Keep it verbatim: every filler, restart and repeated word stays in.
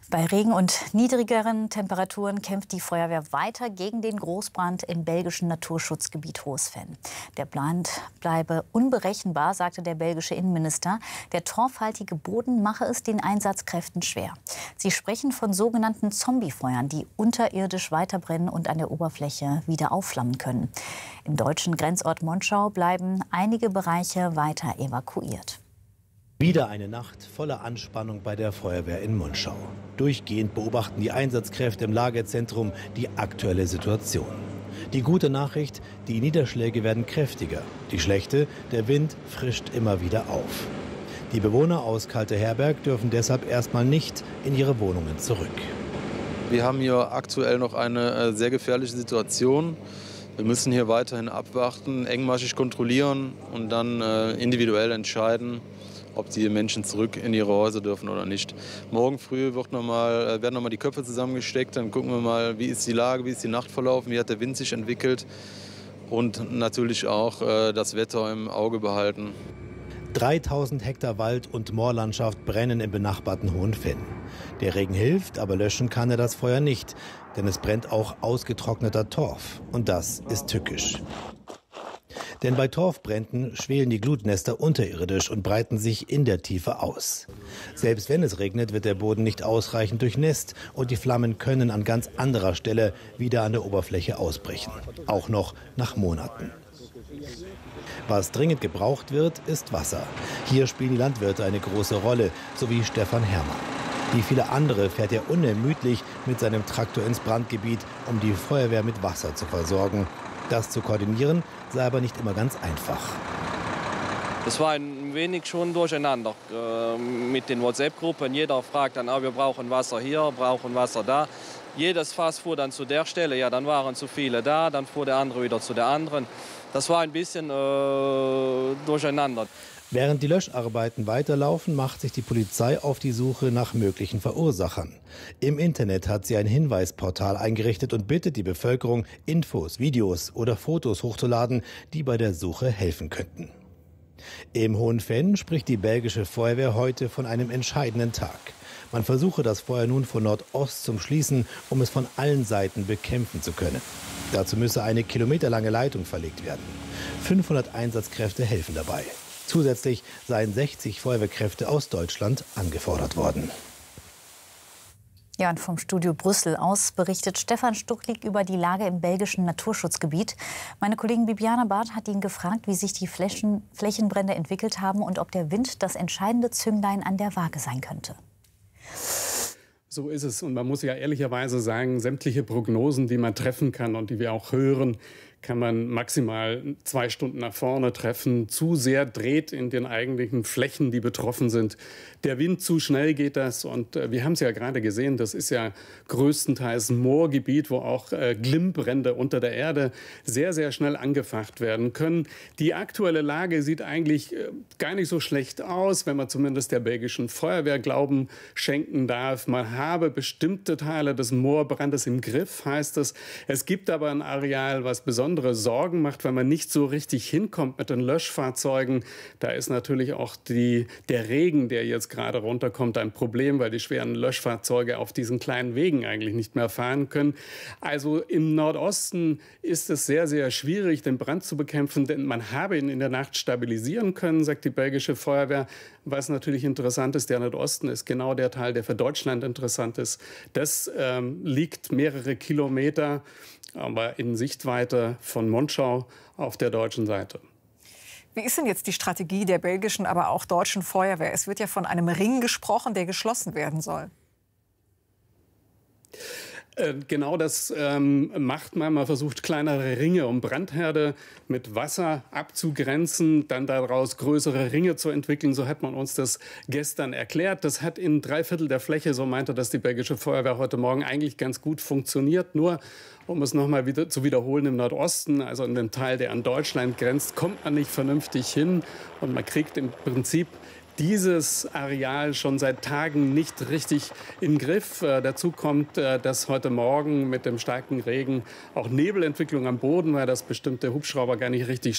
Bei Regen und niedrigeren Temperaturen kämpft die Feuerwehr weiter gegen den Großbrand im belgischen Naturschutzgebiet Hoosveen. Der Brand bleibe unberechenbar, sagte der belgische Innenminister. Der torfhaltige Boden mache es den Einsatzkräften schwer. Sie sprechen von sogenannten Zombiefeuern, die unterirdisch weiterbrennen und an der Oberfläche wieder aufflammen können. Im deutschen Grenzort Monschau bleiben einige Bereiche weiter evakuiert. Wieder eine Nacht voller Anspannung bei der Feuerwehr in Monschau. Durchgehend beobachten die Einsatzkräfte im Lagezentrum die aktuelle Situation. Die gute Nachricht, die Niederschläge werden kräftiger. Die schlechte, der Wind frischt immer wieder auf. Die Bewohner aus Kalteherberg dürfen deshalb erstmal nicht in ihre Wohnungen zurück. Wir haben hier aktuell noch eine sehr gefährliche Situation. Wir müssen hier weiterhin abwarten, engmaschig kontrollieren und dann individuell entscheiden, ob die Menschen zurück in ihre Häuser dürfen oder nicht. Morgen früh wird noch mal, werden noch mal die Köpfe zusammengesteckt, dann gucken wir mal, wie ist die Lage, wie ist die Nacht verlaufen, wie hat der Wind sich entwickelt und natürlich auch äh, das Wetter im Auge behalten. dreitausend Hektar Wald und Moorlandschaft brennen im benachbarten Hohenfenn. Der Regen hilft, aber löschen kann er das Feuer nicht, denn es brennt auch ausgetrockneter Torf. Und das ist tückisch. Denn bei Torfbränden schwelen die Glutnester unterirdisch und breiten sich in der Tiefe aus. Selbst wenn es regnet, wird der Boden nicht ausreichend durchnässt und die Flammen können an ganz anderer Stelle wieder an der Oberfläche ausbrechen. Auch noch nach Monaten. Was dringend gebraucht wird, ist Wasser. Hier spielen die Landwirte eine große Rolle, so wie Stefan Herrmann. Wie viele andere fährt er unermüdlich mit seinem Traktor ins Brandgebiet, um die Feuerwehr mit Wasser zu versorgen. Das zu koordinieren sei aber nicht immer ganz einfach. Es war ein wenig schon durcheinander äh, mit den WhatsApp-Gruppen. Jeder fragt dann, ah, wir brauchen Wasser hier, brauchen Wasser da. Jedes Fass fuhr dann zu der Stelle, ja, dann waren zu viele da, dann fuhr der andere wieder zu der anderen. Das war ein bisschen äh, durcheinander. Während die Löscharbeiten weiterlaufen, macht sich die Polizei auf die Suche nach möglichen Verursachern. Im Internet hat sie ein Hinweisportal eingerichtet und bittet die Bevölkerung, Infos, Videos oder Fotos hochzuladen, die bei der Suche helfen könnten. Im Hohenfenn spricht die belgische Feuerwehr heute von einem entscheidenden Tag. Man versuche das Feuer nun von Nordost zum Schließen, um es von allen Seiten bekämpfen zu können. Dazu müsse eine kilometerlange Leitung verlegt werden. fünfhundert Einsatzkräfte helfen dabei. Zusätzlich seien sechzig Feuerwehrkräfte aus Deutschland angefordert worden. Ja, und vom Studio Brüssel aus berichtet Stefan Stucklig über die Lage im belgischen Naturschutzgebiet. Meine Kollegin Bibiana Barth hat ihn gefragt, wie sich die Flächen, Flächenbrände entwickelt haben und ob der Wind das entscheidende Zünglein an der Waage sein könnte. So ist es. Und man muss ja ehrlicherweise sagen, sämtliche Prognosen, die man treffen kann und die wir auch hören, kann man maximal zwei Stunden nach vorne treffen. Zu sehr dreht in den eigentlichen Flächen, die betroffen sind. Der Wind, zu schnell geht das. Und äh, wir haben es ja gerade gesehen, das ist ja größtenteils Moorgebiet, wo auch äh, Glimmbrände unter der Erde sehr, sehr schnell angefacht werden können. Die aktuelle Lage sieht eigentlich äh, gar nicht so schlecht aus, wenn man zumindest der belgischen Feuerwehr Glauben schenken darf. Man habe bestimmte Teile des Moorbrandes im Griff, heißt es. Es gibt aber ein Areal, was besonders Sorgen macht, weil man nicht so richtig hinkommt mit den Löschfahrzeugen. Da ist natürlich auch die, der Regen, der jetzt gerade runterkommt, ein Problem, weil die schweren Löschfahrzeuge auf diesen kleinen Wegen eigentlich nicht mehr fahren können. Also im Nordosten ist es sehr, sehr schwierig, den Brand zu bekämpfen, denn man habe ihn in der Nacht stabilisieren können, sagt die belgische Feuerwehr. Was natürlich interessant ist, der Nordosten ist genau der Teil, der für Deutschland interessant ist. Das ähm, liegt mehrere Kilometer, aber in Sichtweite von Monschau auf der deutschen Seite. Wie ist denn jetzt die Strategie der belgischen, aber auch deutschen Feuerwehr? Es wird ja von einem Ring gesprochen, der geschlossen werden soll. Genau das ähm, macht man. Man versucht kleinere Ringe, um Brandherde mit Wasser abzugrenzen, dann daraus größere Ringe zu entwickeln. So hat man uns das gestern erklärt. Das hat in drei Viertel der Fläche, so meinte das die belgische Feuerwehr heute Morgen, eigentlich ganz gut funktioniert. Nur, um es noch mal wieder zu wiederholen, im Nordosten, also in dem Teil, der an Deutschland grenzt, kommt man nicht vernünftig hin. Und man kriegt im Prinzip dieses Areal schon seit Tagen nicht richtig in den Griff. Äh, dazu kommt, äh, dass heute Morgen mit dem starken Regen auch Nebelentwicklung am Boden war, dass bestimmte Hubschrauber gar nicht richtig